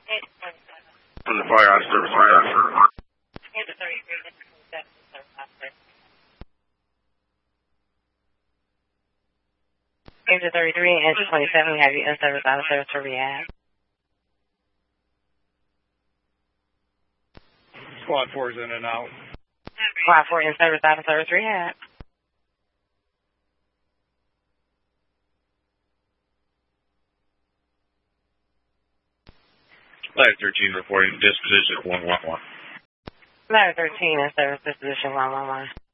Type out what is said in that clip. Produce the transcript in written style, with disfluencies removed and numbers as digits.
From the fire service. Engine 33 and Engine 27, we have you in service, out of service for rehab. Squad 4 is in and out. Squad 4 in service, out of service rehab. Ladder 13 reporting disposition 111. Ladder 13 in service, disposition 111.